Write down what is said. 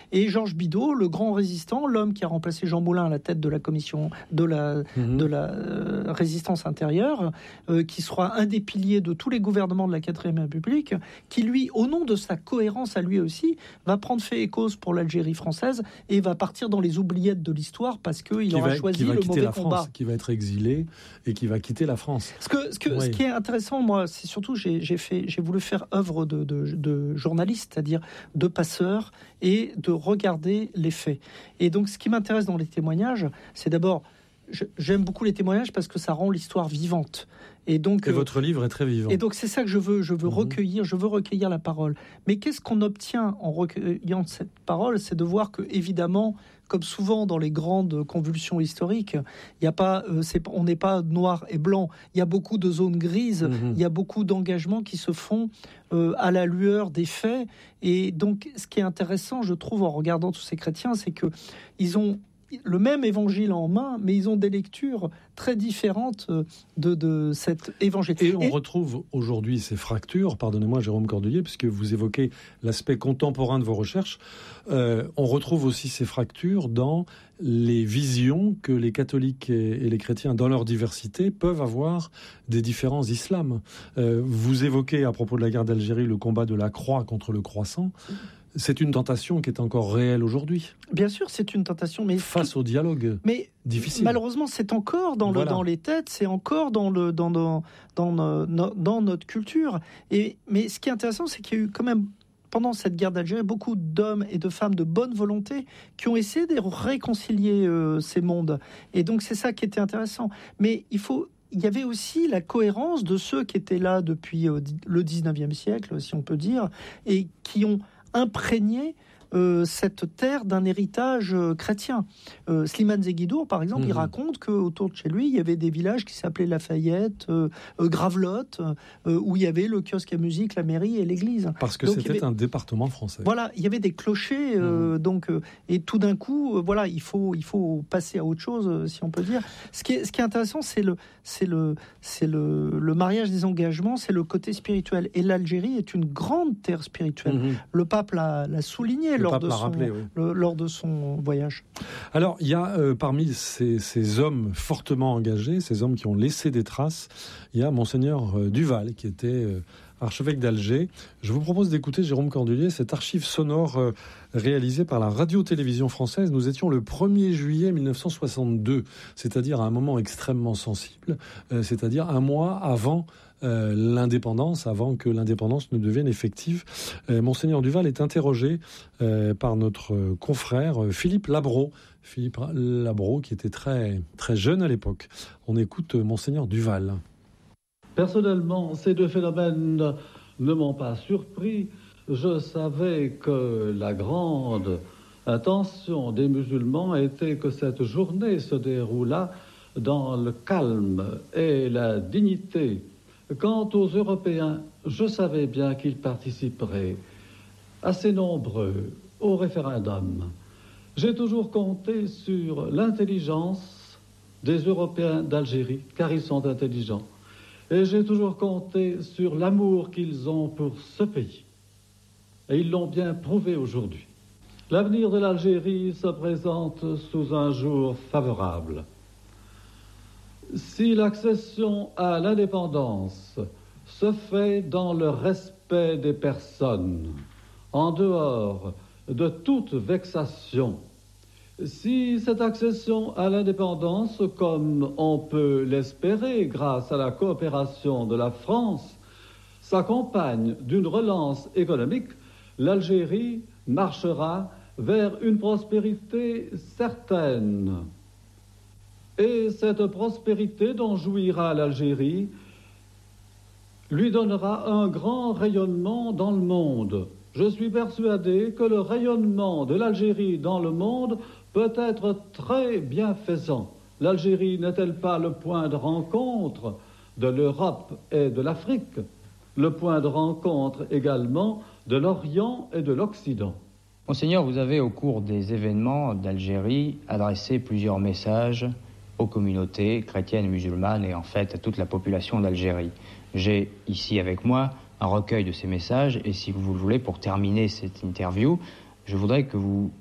Et Georges Bidault, le grand résistant, l'homme qui a remplacé Jean Moulin à la tête de la commission de la résistance intérieure, qui sera un des piliers de tous les gouvernements de la 4e République, qui lui, au nom de sa cohérence à lui aussi, va prendre fait et cause pour l'Algérie française et va partir dans les oubliettes de l'histoire parce qu'il aura choisi le mauvais combat. Qui va être exilé et qui va quitter la France. Ce qui est intéressant, moi, c'est surtout j'ai voulu faire œuvre de journaliste, c'est-à-dire de passeur, et de regarder les faits. Et donc, ce qui m'intéresse dans les témoignages, c'est d'abord, j'aime beaucoup les témoignages parce que ça rend l'histoire vivante. Et donc, votre livre est très vivant. Et donc, c'est ça que je veux recueillir. Je veux recueillir la parole. Mais qu'est-ce qu'on obtient en recueillant cette parole? C'est de voir que, évidemment, comme souvent dans les grandes convulsions historiques, il y a pas, on n'est pas noir et blanc. Il y a beaucoup de zones grises. Il y a beaucoup d'engagements qui se font à la lueur des faits. Et donc, ce qui est intéressant, je trouve, en regardant tous ces chrétiens, c'est que ils ont le même évangile en main, mais ils ont des lectures très différentes de cet évangile. Et on retrouve aujourd'hui ces fractures, pardonnez-moi Jérôme Cordelier, puisque vous évoquez l'aspect contemporain de vos recherches, on retrouve aussi ces fractures dans les visions que les catholiques et les chrétiens, dans leur diversité, peuvent avoir des différents islams. Vous évoquez, à propos de la guerre d'Algérie, le combat de la croix contre le croissant. C'est une tentation qui est encore réelle aujourd'hui. Bien sûr, c'est une tentation, mais face au dialogue difficile. Malheureusement, c'est encore dans les têtes, c'est encore dans notre culture. Mais ce qui est intéressant, c'est qu'il y a eu quand même, pendant cette guerre d'Algérie, beaucoup d'hommes et de femmes de bonne volonté qui ont essayé de réconcilier ces mondes. Et donc, c'est ça qui était intéressant. Mais il y avait aussi la cohérence de ceux qui étaient là depuis le 19e siècle, si on peut dire, et qui ont imprégné cette terre d'un héritage chrétien. Slimane Zeguidour, par exemple, il raconte qu'autour de chez lui, il y avait des villages qui s'appelaient Lafayette, Gravelotte, où il y avait le kiosque à musique, la mairie et l'église. Parce que c'était un département français. Voilà, il y avait des clochers, et tout d'un coup, il faut passer à autre chose, si on peut dire. Ce qui est intéressant, c'est le mariage des engagements, c'est le côté spirituel. Et l'Algérie est une grande terre spirituelle. Le pape l'a souligné lors de son voyage. Alors, il y a parmi ces hommes fortement engagés, ces hommes qui ont laissé des traces, il y a Monseigneur Duval, qui était archevêque d'Alger. Je vous propose d'écouter, Jérôme Cordelier, cette archive sonore réalisée par la radio-télévision française. Nous étions le 1er juillet 1962, c'est-à-dire à un moment extrêmement sensible, c'est-à-dire un mois avant l'indépendance, avant que l'indépendance ne devienne effective. Monseigneur Duval est interrogé par notre confrère Philippe Labro. Philippe Labro, qui était très, très jeune à l'époque. On écoute Monseigneur Duval. Personnellement, ces deux phénomènes ne m'ont pas surpris. Je savais que la grande intention des musulmans était que cette journée se déroulât dans le calme et la dignité. Quant aux Européens, je savais bien qu'ils participeraient, assez nombreux, au référendum. J'ai toujours compté sur l'intelligence des Européens d'Algérie, car ils sont intelligents. Et j'ai toujours compté sur l'amour qu'ils ont pour ce pays. Et ils l'ont bien prouvé aujourd'hui. L'avenir de l'Algérie se présente sous un jour favorable. Si l'accession à l'indépendance se fait dans le respect des personnes, en dehors de toute vexation, si cette accession à l'indépendance, comme on peut l'espérer grâce à la coopération de la France, s'accompagne d'une relance économique, l'Algérie marchera vers une prospérité certaine. Et cette prospérité dont jouira l'Algérie lui donnera un grand rayonnement dans le monde. Je suis persuadé que le rayonnement de l'Algérie dans le monde peut être très bienfaisant. L'Algérie n'est-elle pas le point de rencontre de l'Europe et de l'Afrique, le point de rencontre également de l'Orient et de l'Occident? Monseigneur, vous avez au cours des événements d'Algérie adressé plusieurs messages aux communautés chrétiennes et musulmanes et en fait à toute la population d'Algérie. J'ai ici avec moi un recueil de ces messages et si vous le voulez, pour terminer cette interview, je voudrais que vous